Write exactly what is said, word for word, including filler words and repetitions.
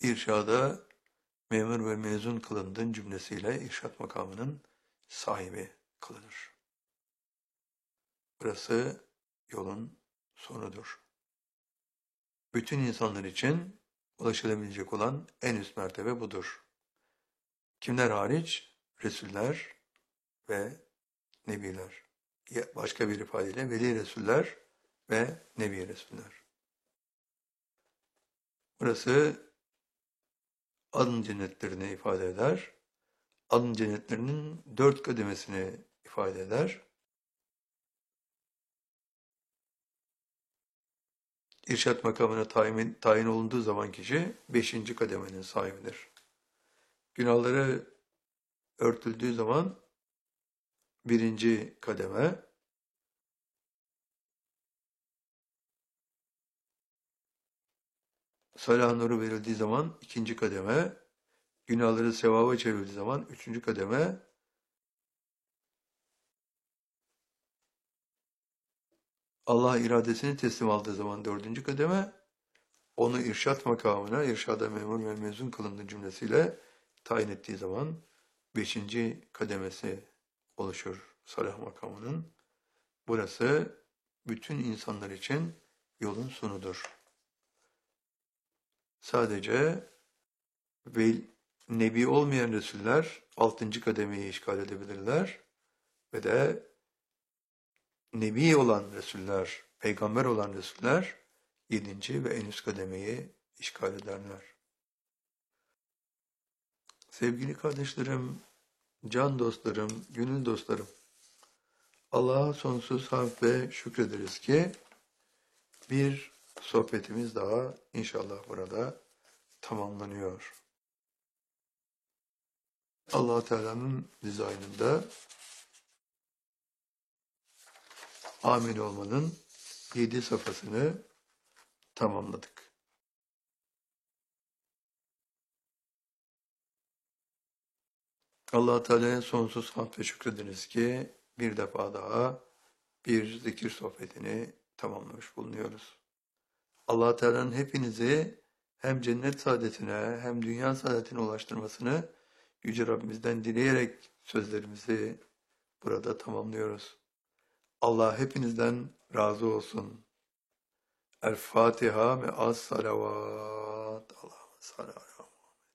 irşada memur ve mezun kılındın cümlesiyle irşat makamının sahibi kılınır. Burası yolun sonudur. Bütün insanlar için ulaşılabilecek olan en üst mertebe budur. Kimler hariç? Resuller ve Nebiler. Başka bir ifadeyle Veli Resuller ve Nebi Resuller. Burası adın cennetlerini ifade eder. Adın cennetlerinin dört kademesini ifade eder. İrşat makamına tayin, tayin olunduğu zaman kişi beşinci kademenin sahibidir. Günahları örtüldüğü zaman birinci kademe, salah nuru verildiği zaman ikinci kademe, günahları sevaba çevrildiği zaman üçüncü kademe, Allah iradesini teslim aldığı zaman dördüncü kademe, onu irşat makamına, irşada memur ve mezun kılındığı cümlesiyle tayin ettiği zaman beşinci kademesi oluşur salah makamının. Burası bütün insanlar için yolun sonudur. Sadece ve nebi olmayan Resuller altıncı kademeyi işgal edebilirler ve de nebi olan Resuller, peygamber olan Resuller yedinci ve en üst kademeyi işgal ederler. Sevgili kardeşlerim, can dostlarım, gönül dostlarım, Allah'a sonsuz hamd ve şükrederiz ki bir sohbetimiz daha inşallah burada tamamlanıyor. Allah Teala'nın dizaynında amin olmanın yedi safhasını tamamladık. Allah Teala'ya sonsuz hamd ve şükrederiz ki bir defa daha bir zikir sohbetini tamamlamış bulunuyoruz. Allah Teala'nın hepinizi hem cennet saadetine hem dünya saadetine ulaştırmasını Yüce Rabbimizden dileyerek sözlerimizi burada tamamlıyoruz. Allah hepinizden razı olsun. El Fatiha ve as salavat. Allah'ım sallallahu